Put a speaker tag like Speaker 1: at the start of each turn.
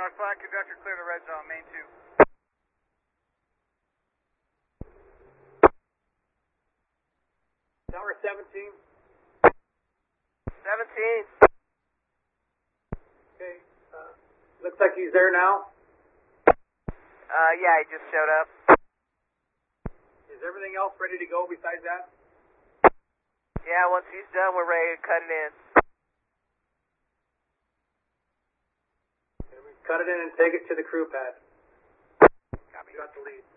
Speaker 1: North Flag, conductor clear the red zone, main 2.
Speaker 2: Tower 17.
Speaker 3: 17.
Speaker 2: Okay. Looks like he's there now.
Speaker 3: Yeah, he just showed up.
Speaker 2: Is everything else ready to go besides that?
Speaker 3: Yeah, once he's done, we're ready to cut it in.
Speaker 2: Okay, we cut it in and take it to the crew pad.
Speaker 3: Copy.
Speaker 2: Got the lead.